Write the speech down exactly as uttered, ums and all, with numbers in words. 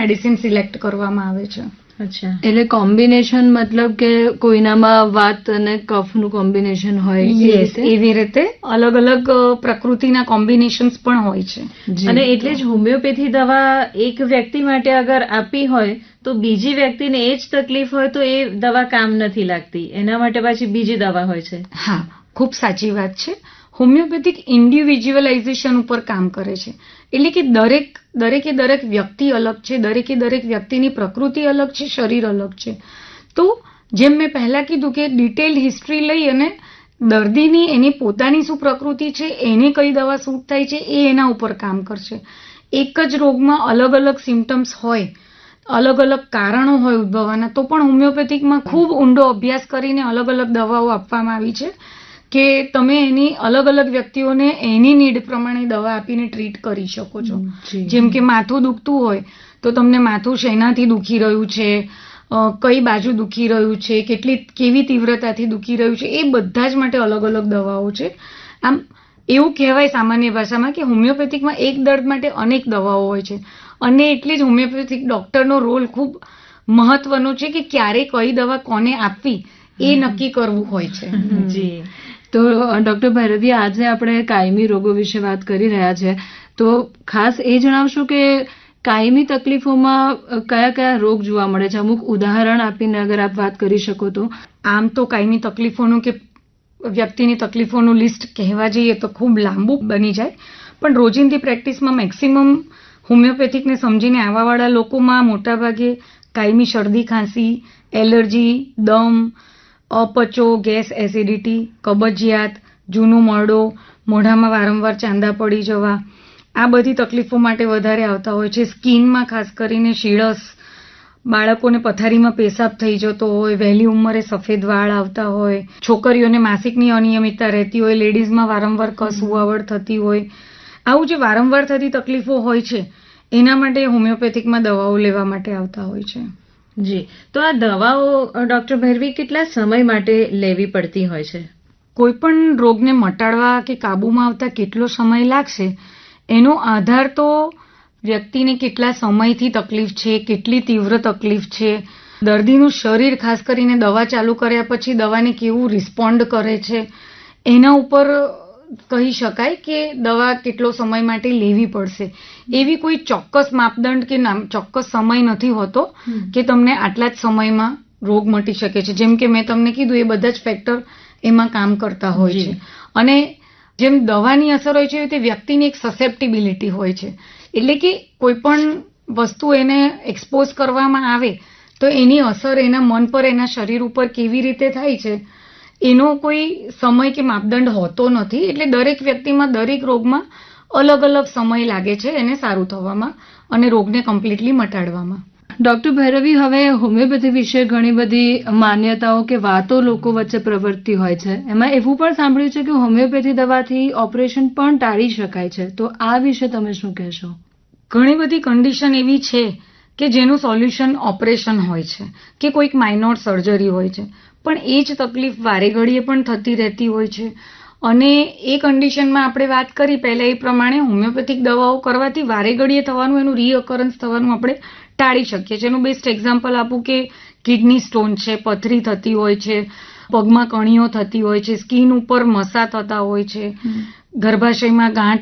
Medicine select કરવામાં આવે છે. અચ્છા, એટલે કોમ્બિનેશન મતલબ કે કોઈનામાં વાત અને કફનું કોમ્બિનેશન હોય એવી રીતે અલગ અલગ પ્રકૃતિના કોમ્બિનેશન્સ પણ હોય છે. અને એટલે જ હોમિયોપેથી દવા એક વ્યક્તિ માટે અગર આપી હોય તો બીજી વ્યક્તિને એ જ તકલીફ હોય તો એ દવા કામ નથી લાગતી, એના માટે પાછી બીજી દવા હોય છે. હા, ખૂબ સાચી વાત છે. હોમિયોપેથિક ઇન્ડિવિજ્યુઅલાઇઝેશન ઉપર કામ કરે છે. એટલે કે દરેક દરેકે દરેક વ્યક્તિ અલગ છે, દરેકે દરેક વ્યક્તિની પ્રકૃતિ અલગ છે, શરીર અલગ છે. તો જેમ મેં પહેલા કીધું કે ડિટેલ્ડ હિસ્ટ્રી લઈ અને દર્દીની એની પોતાની શું પ્રકૃતિ છે, એને કઈ દવા સૂટ થાય છે, એ એના ઉપર કામ કરશે. એક જ રોગમાં અલગ અલગ સિમ્ટમ્સ હોય, અલગ અલગ કારણો હોય ઉદ્ભવવાના, તો પણ હોમિયોપેથિકમાં ખૂબ ઊંડો અભ્યાસ કરીને અલગ અલગ દવાઓ આપવામાં આવી છે કે તમે એની અલગ અલગ વ્યક્તિઓને એની નીડ પ્રમાણે દવા આપીને ટ્રીટ કરી શકો છો. જેમ કે માથું દુખતું હોય તો તમને માથું શેનાથી દુખી રહ્યું છે, કઈ બાજુ દુખી રહ્યું છે, કેટલી કેવી તીવ્રતાથી દુખી રહ્યું છે, એ બધા જ માટે અલગ અલગ દવાઓ છે. આમ એવું કહેવાય સામાન્ય ભાષામાં કે હોમિયોપેથિકમાં એક દર્દ માટે અનેક દવાઓ હોય છે અને એટલે જ હોમિયોપેથિક ડોક્ટરનો રોલ ખૂબ મહત્વનો છે કે ક્યારે કઈ દવા કોને આપવી એ નક્કી કરવું હોય છે. જી, તો ડોક્ટર ભૈરવી, આજે આપણે કાયમી રોગો વિશે વાત કરી રહ્યા છે, તો ખાસ એ જણાવશો કે કાયમી તકલીફોમાં કયા કયા રોગ જોવા મળે છે? અમુક ઉદાહરણ આપીને અગર આપ વાત કરી શકો તો. આમ તો કાયમી તકલીફોનું કે વ્યક્તિની તકલીફોનું લિસ્ટ કહેવા જઈએ તો ખૂબ લાંબુ બની જાય, પણ રોજિંદી પ્રેક્ટિસમાં મેક્સિમમ હોમિયોપેથિકને સમજીને આવવાવાળા લોકોમાં મોટાભાગે કાયમી શરદી ખાંસી, એલર્જી, દમ, અપચો, ગેસ, એસિડિટી, કબજિયાત, જૂનું મળો, મોઢામાં વારંવાર ચાંદા પડી જવા, આ બધી તકલીફો માટે વધારે આવતા હોય છે. સ્કિનમાં ખાસ કરીને શીળસ, બાળકોને પથારીમાં પેશાબ થઈ જતો હોય, વહેલી ઉંમરે સફેદ વાળ આવતા હોય, છોકરીઓને માસિકની અનિયમિતતા રહેતી હોય, લેડીઝમાં વારંવાર કસ ઉવાવડ થતી હોય, આવું જે વારંવાર થતી તકલીફો હોય છે એના માટે હોમિયોપેથિકમાં દવાઓ લેવા માટે આવતા હોય છે. જી, તો આ દવાઓ ડોક્ટર ભૈરવી કેટલા સમય માટે લેવી પડતી હોય છે? કોઈ પણ રોગને મટાડવા કે કાબૂમાં આવતા કેટલો સમય લાગશે એનો આધાર તો વ્યક્તિને કેટલા સમયથી તકલીફ છે, કેટલી તીવ્ર તકલીફ છે, દર્દીનું શરીર ખાસ કરીને દવા ચાલુ કર્યા પછી દવાને કેવું રિસ્પોન્ડ કરે છે એના ઉપર કહી શકાય કે દવા કેટલો સમય માટે લેવી પડશે. એવી કોઈ ચોક્કસ માપદંડ કે ચોક્કસ સમય નથી હોતો કે તમને આટલા જ સમયમાં રોગ મટી શકે છે. જેમ કે મેં તમને કીધું એ બધા જ ફેક્ટર એમાં કામ કરતા હોય છે. અને જેમ દવાની અસર હોય છે તે વ્યક્તિની એક સસેપ્ટિબિલિટી હોય છે. એટલે કે કોઈ પણ વસ્તુ એને એક્સપોઝ કરવામાં આવે તો એની અસર એના મન પર, એના શરીર ઉપર કેવી રીતે થાય છે એનો કોઈ સમય કે માપદંડ હોતો નથી. એટલે દરેક વ્યક્તિમાં, દરેક રોગમાં અલગ અલગ સમય લાગે છે એને સારું થવામાં અને રોગને કમ્પ્લીટલી મટાડવામાં. ડોક્ટર ભૈરવી, હવે હોમિયોપેથી વિશે ઘણી બધી માન્યતાઓ કે વાતો લોકો વચ્ચે પ્રવર્તતી હોય છે. એમાં એવું પણ સાંભળ્યું છે કે હોમિયોપેથી દવાથી ઓપરેશન પણ ટાળી શકાય છે, તો આ વિશે તમે શું કહેશો? ઘણી બધી કન્ડિશન એવી છે કે જેનું સોલ્યુશન ઓપરેશન હોય છે કે કોઈક માઇનોર સર્જરી હોય છે, પણ એ જ તકલીફ વારે ઘડીએ પણ થતી રહેતી હોય છે. અને એ કન્ડિશનમાં આપણે વાત કરી પહેલાં એ પ્રમાણે હોમિયોપેથિક દવાઓ કરવાથી વારે ઘડીએ થવાનું, એનું રીઅકરન્સ થવાનું આપણે ટાળી શકીએ છીએ. એનું બેસ્ટ એક્ઝામ્પલ આપું કે કિડની સ્ટોન છે, પથરી થતી હોય છે, પગમાં કણીઓ થતી હોય છે, સ્કિન ઉપર મસા થતા હોય છે, ગર્ભાશયમાં ગાંઠ